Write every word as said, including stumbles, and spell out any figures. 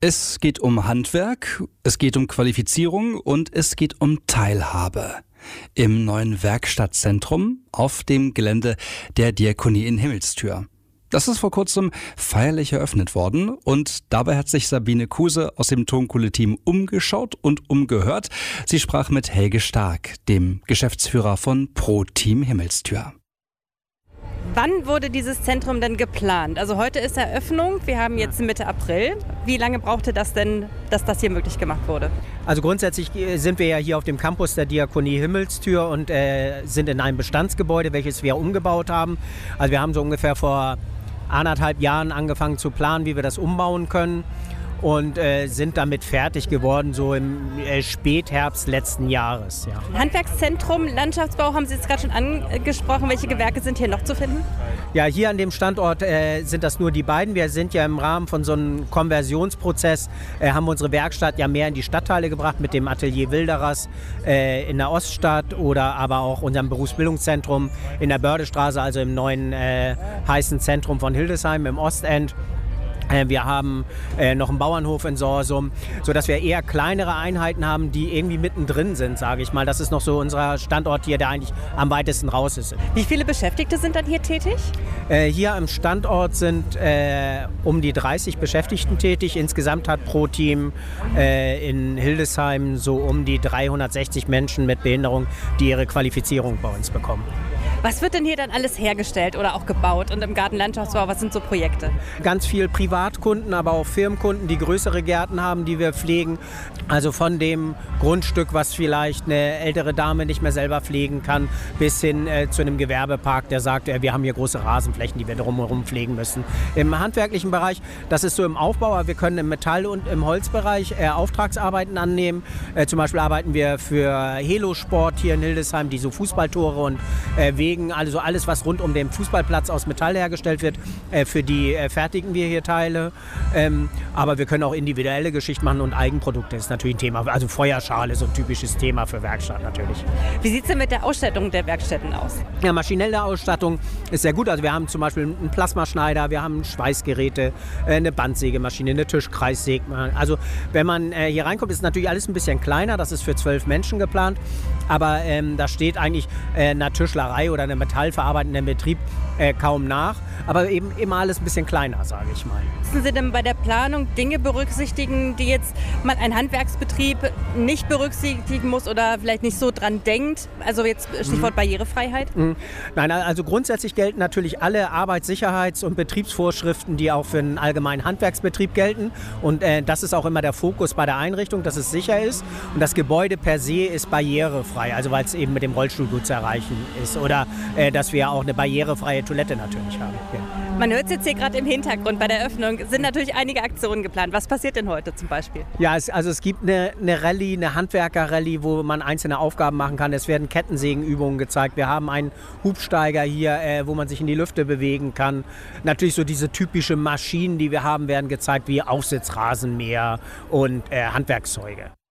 Es geht um Handwerk, es geht um Qualifizierung und es geht um Teilhabe. Im neuen Werkstattzentrum auf dem Gelände der Diakonie in Himmelstür. Das ist vor kurzem feierlich eröffnet worden und dabei hat sich Sabine Kuse aus dem Tonkohle-Team umgeschaut und umgehört. Sie sprach mit Helge Stark, dem Geschäftsführer von Pro Team Himmelstür. Wann wurde dieses Zentrum denn geplant? Also heute ist Eröffnung, wir haben jetzt Mitte April. Wie lange brauchte das denn, dass das hier möglich gemacht wurde? Also grundsätzlich sind wir ja hier auf dem Campus der Diakonie Himmelstür und äh, sind in einem Bestandsgebäude, welches wir umgebaut haben. Also wir haben so ungefähr vor anderthalb Jahren angefangen zu planen, wie wir das umbauen können. Und äh, sind damit fertig geworden, so im äh, Spätherbst letzten Jahres. Ja. Handwerkszentrum, Landschaftsbau haben Sie jetzt gerade schon angesprochen. Welche Gewerke sind hier noch zu finden? Ja, hier an dem Standort äh, sind das nur die beiden. Wir sind ja im Rahmen von so einem Konversionsprozess, äh, haben unsere Werkstatt ja mehr in die Stadtteile gebracht mit dem Atelier Wilderers äh, in der Oststadt oder aber auch unserem Berufsbildungszentrum in der Bördestraße, also im neuen äh, heißen Zentrum von Hildesheim im Ostend. Wir haben äh, noch einen Bauernhof in Sorsum, sodass wir eher kleinere Einheiten haben, die irgendwie mittendrin sind, sage ich mal. Das ist noch so unser Standort hier, der eigentlich am weitesten raus ist. Wie viele Beschäftigte sind dann hier tätig? Äh, hier am Standort sind äh, um die dreißig Beschäftigten tätig. Insgesamt hat Pro Team äh, in Hildesheim so um die dreihundertsechzig Menschen mit Behinderung, die ihre Qualifizierung bei uns bekommen. Was wird denn hier dann alles hergestellt oder auch gebaut? Und im Gartenlandschaftsbau, was sind so Projekte? Ganz viel Privatkunden, aber auch Firmenkunden, die größere Gärten haben, die wir pflegen. Also von dem Grundstück, was vielleicht eine ältere Dame nicht mehr selber pflegen kann, bis hin äh, zu einem Gewerbepark, der sagt, äh, wir haben hier große Rasenflächen, die wir drumherum pflegen müssen. Im handwerklichen Bereich, das ist so im Aufbau, aber wir können im Metall- und im Holzbereich äh, Auftragsarbeiten annehmen. Äh, zum Beispiel arbeiten wir für Helo Sport hier in Hildesheim, die so Fußballtore und äh, Wege, also alles, was rund um den Fußballplatz aus Metall hergestellt wird, äh, für die äh, fertigen wir hier Teile. Ähm, aber wir können auch individuelle Geschichten machen und Eigenprodukte. Das ist natürlich ein Thema. Also Feuerschale ist so ein typisches Thema für Werkstatt natürlich. Wie sieht es denn mit der Ausstattung der Werkstätten aus? Ja, maschinelle Ausstattung ist sehr gut. Also wir haben zum Beispiel einen Plasmaschneider, wir haben Schweißgeräte, äh, eine Bandsägemaschine, eine Tischkreissäge. Also wenn man äh, hier reinkommt, ist natürlich alles ein bisschen kleiner. Das ist für zwölf Menschen geplant. Aber ähm, da steht eigentlich äh, eine Tischlerei oder eine metallverarbeitende Betrieb äh, kaum nach. Aber eben immer alles ein bisschen kleiner, sage ich mal. Müssen Sie denn bei der Planung Dinge berücksichtigen, die jetzt man ein Handwerksbetrieb nicht berücksichtigen muss oder vielleicht nicht so dran denkt? Also jetzt Stichwort mhm. Barrierefreiheit? Mhm. Nein, also grundsätzlich gelten natürlich alle Arbeitssicherheits- und Betriebsvorschriften, die auch für einen allgemeinen Handwerksbetrieb gelten. Und äh, das ist auch immer der Fokus bei der Einrichtung, dass es sicher ist. Und das Gebäude per se ist barrierefrei, also weil es eben mit dem Rollstuhl gut zu erreichen ist. Oder äh, dass wir auch eine barrierefreie Toilette natürlich haben. Ja. Man hört es jetzt hier gerade im Hintergrund bei der Eröffnung, sind natürlich einige Aktionen geplant. Was passiert denn heute zum Beispiel? Ja, es, also es gibt eine, eine Rallye, eine Handwerker-Rallye, wo man einzelne Aufgaben machen kann. Es werden Kettensägenübungen gezeigt. Wir haben einen Hubsteiger hier, äh, wo man sich in die Lüfte bewegen kann. Natürlich so diese typischen Maschinen, die wir haben, werden gezeigt, wie Aufsitzrasenmäher und äh, Handwerkszeuge.